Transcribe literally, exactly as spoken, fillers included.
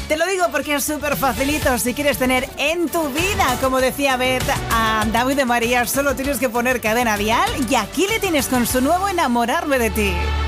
Te lo digo porque es súper facilito. Si quieres tener en tu vida, como decía Beth a David de María, solo tienes que poner Cadena Dial y aquí le tienes con su nuevo Enamorarme de ti.